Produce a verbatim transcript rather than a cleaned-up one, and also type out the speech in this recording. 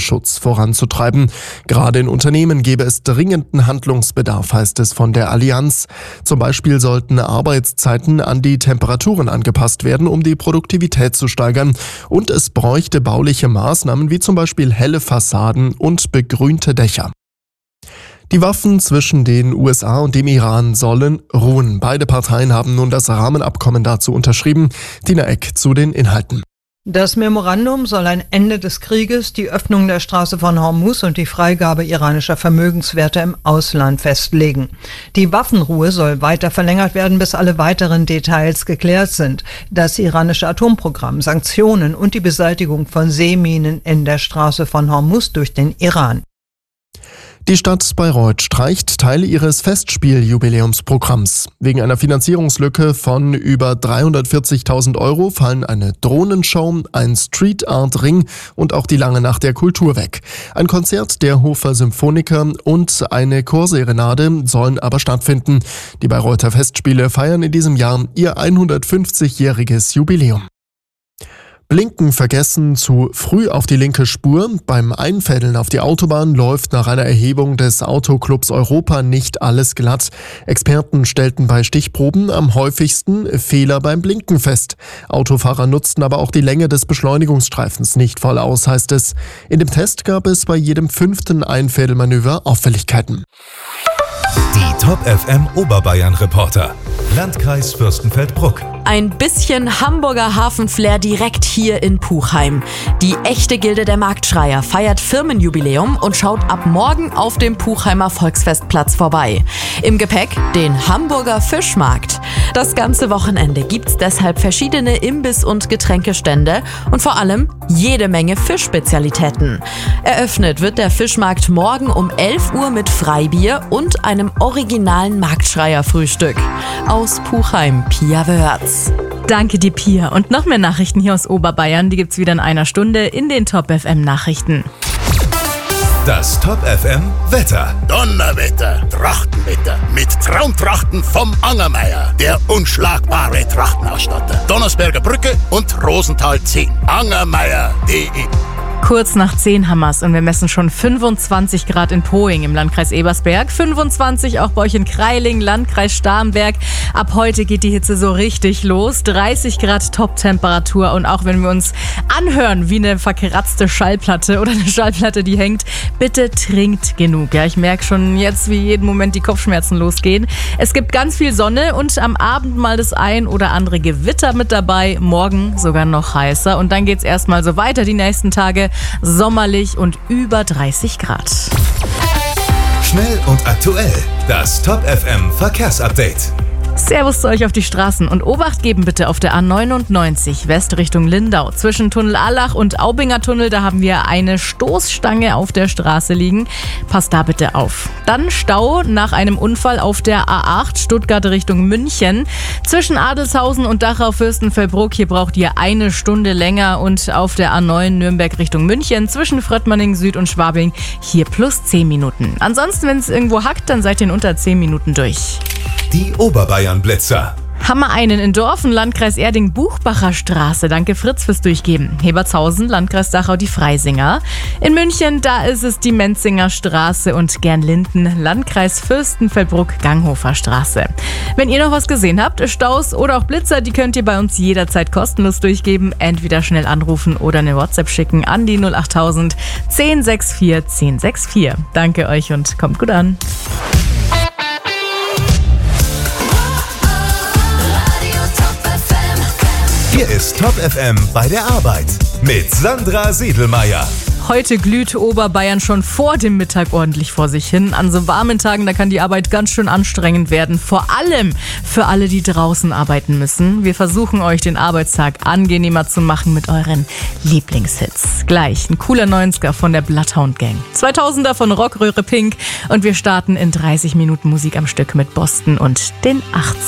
Datenschutz voranzutreiben. Gerade in Unternehmen gäbe es dringenden Handlungsbedarf, heißt es von der Allianz. Zum Beispiel sollten Arbeitszeiten an die Temperaturen angepasst werden, um die Produktivität zu steigern. Und es bräuchte bauliche Maßnahmen wie zum Beispiel helle Fassaden und begrünte Dächer. Die Waffen zwischen den U S A und dem Iran sollen ruhen. Beide Parteien haben nun das Rahmenabkommen dazu unterschrieben. Tina Eck zu den Inhalten. Das Memorandum soll ein Ende des Krieges, die Öffnung der Straße von Hormuz und die Freigabe iranischer Vermögenswerte im Ausland festlegen. Die Waffenruhe soll weiter verlängert werden, bis alle weiteren Details geklärt sind. Das iranische Atomprogramm, Sanktionen und die Beseitigung von Seeminen in der Straße von Hormuz durch den Iran. Die Stadt Bayreuth streicht Teile ihres Festspieljubiläumsprogramms. Wegen einer Finanzierungslücke von über dreihundertvierzigtausend Euro fallen eine Drohnenshow, ein Street Art Ring und auch die Lange Nacht der Kultur weg. Ein Konzert der Hofer Symphoniker und eine Chorserenade sollen aber stattfinden. Die Bayreuther Festspiele feiern in diesem Jahr ihr hundertfünfzigjähriges Jubiläum. Blinken vergessen, zu früh auf die linke Spur. Beim Einfädeln auf die Autobahn läuft nach einer Erhebung des Autoclubs Europa nicht alles glatt. Experten stellten bei Stichproben am häufigsten Fehler beim Blinken fest. Autofahrer nutzten aber auch die Länge des Beschleunigungsstreifens nicht voll aus, heißt es. In dem Test gab es bei jedem fünften Einfädelmanöver Auffälligkeiten. Die Top F M Oberbayern-Reporter. Landkreis Fürstenfeldbruck. Ein bisschen Hamburger Hafenflair direkt hier in Puchheim. Die echte Gilde der Marktschreier feiert Firmenjubiläum und schaut ab morgen auf dem Puchheimer Volksfestplatz vorbei. Im Gepäck den Hamburger Fischmarkt. Das ganze Wochenende gibt's deshalb verschiedene Imbiss- und Getränkestände und vor allem jede Menge Fischspezialitäten. Eröffnet wird der Fischmarkt morgen um elf Uhr mit Freibier und einem originalen Marktschreier-Frühstück. Aus Puchheim, Pia Wörz. Danke dir, Pia. Und noch mehr Nachrichten hier aus Oberbayern, die gibt's wieder in einer Stunde in den Top F M Nachrichten. Das Top F M Wetter. Donnerwetter, Trachtenwetter mit Traumtrachten vom Angermeier, der unschlagbare Trachtenausstatter. Donnersberger Brücke und Rosenthal zehn. Angermeier punkt de. Kurz nach zehn haben wir's und wir messen schon fünfundzwanzig Grad in Poing im Landkreis Ebersberg, fünfundzwanzig auch bei euch in Kreiling, Landkreis Starnberg. Ab heute geht die Hitze so richtig los, dreißig Grad Top-Temperatur und auch wenn wir uns anhören wie eine verkratzte Schallplatte oder eine Schallplatte, die hängt, bitte trinkt genug. Ja, ich merke schon jetzt, wie jeden Moment die Kopfschmerzen losgehen. Es gibt ganz viel Sonne und am Abend mal das ein oder andere Gewitter mit dabei, morgen sogar noch heißer und dann geht's erstmal so weiter die nächsten Tage. Sommerlich und über dreißig Grad. Schnell und aktuell. Das Top F M Verkehrsupdate. Servus zu euch auf die Straßen und Obacht geben bitte auf der A neunundneunzig West Richtung Lindau. Zwischen Tunnel Allach und Aubinger Tunnel, da haben wir eine Stoßstange auf der Straße liegen. Passt da bitte auf. Dann Stau nach einem Unfall auf der A acht Stuttgart Richtung München. Zwischen Adelshausen und Dachau-Fürstenfeldbruck, hier braucht ihr eine Stunde länger und auf der A neun Nürnberg Richtung München. Zwischen Fröttmanning Süd und Schwabing, hier plus zehn Minuten. Ansonsten, wenn es irgendwo hackt, dann seid ihr in unter zehn Minuten durch. Die Oberbayern-Blitzer. Haben wir einen in Dorfen, Landkreis Erding, Buchbacher Straße. Danke Fritz fürs Durchgeben. Hebertshausen, Landkreis Dachau, die Freisinger. In München, da ist es die Menzinger Straße und Gernlinden, Landkreis Fürstenfeldbruck, Ganghofer Straße. Wenn ihr noch was gesehen habt, Staus oder auch Blitzer, die könnt ihr bei uns jederzeit kostenlos durchgeben. Entweder schnell anrufen oder eine WhatsApp schicken an die null achttausend zehn sechs vier zehn sechs vier. Danke euch und kommt gut an. Hier ist Top F M bei der Arbeit mit Sandra Siedelmeier. Heute glüht Oberbayern schon vor dem Mittag ordentlich vor sich hin. An so warmen Tagen, da kann die Arbeit ganz schön anstrengend werden. Vor allem für alle, die draußen arbeiten müssen. Wir versuchen euch den Arbeitstag angenehmer zu machen mit euren Lieblingshits. Gleich ein cooler neunziger von der Bloodhound Gang. zweitausender von Rockröhre Pink und wir starten in dreißig Minuten Musik am Stück mit Boston und den achtziger.